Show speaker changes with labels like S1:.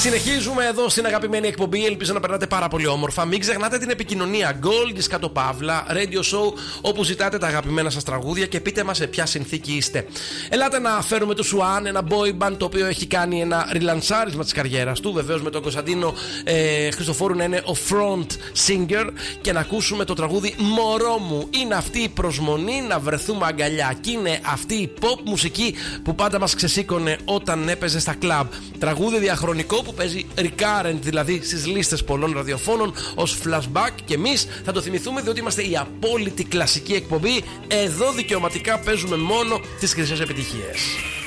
S1: Συνεχίζουμε εδώ στην αγαπημένη εκπομπή. Ελπίζω να περνάτε πάρα πολύ όμορφα. Μην ξεχνάτε την επικοινωνία. Gold _ Παύλα, Radio Show, όπου ζητάτε τα αγαπημένα σας τραγούδια και πείτε μας σε ποια συνθήκη είστε. Ελάτε να φέρουμε το Σουάν, ένα boy band το οποίο έχει κάνει ένα ριλανσάρισμα της καριέρας του. Βεβαίως με τον Κωνσταντίνο Χριστοφόρου να είναι ο front singer. Και να ακούσουμε το τραγούδι Μωρό μου. Είναι αυτή η προσμονή να βρεθούμε αγκαλιά. Και είναι αυτή η pop μουσική που πάντα μας ξεσήκωνε όταν έπαιζε στα κλαμπ. Τραγούδι διαχρονικό που παίζει recurrent, δηλαδή στις λίστες πολλών ραδιοφώνων ως flashback, και εμείς θα το θυμηθούμε διότι είμαστε η απόλυτη κλασική εκπομπή. Εδώ δικαιωματικά παίζουμε μόνο τις χρυσές επιτυχίες.